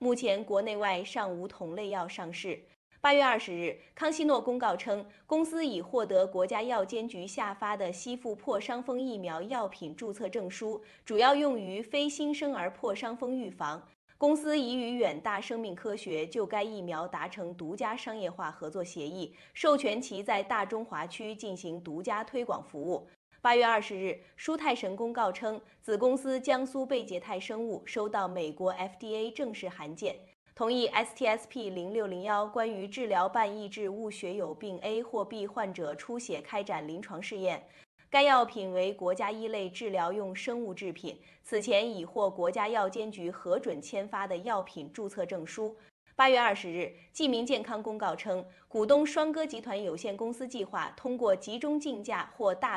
目前国内外尚无同类药上市。8月20日，康希诺公告称，公司已获得国家药监局下发的吸附破伤风疫苗药品注册证书，主要用于非新生儿破伤风预防。公司已与远大生命科学就该疫苗达成独家商业化合作协议，授权其在大中华区进行独家推广服务。8月20日，舒泰神公告称，子公司江苏贝捷泰生物收到美国 FDA 正式函件，同意 STSP0601 关于治疗半抑制物血友病 A 或 B 患者出血开展临床试验。该药品为国家一类治疗用生物制品，此前已获国家药监局核准签发的药品注册证书。8月20日，济民健康公告称，股东双歌集团有限公司计划通过集中竞价或大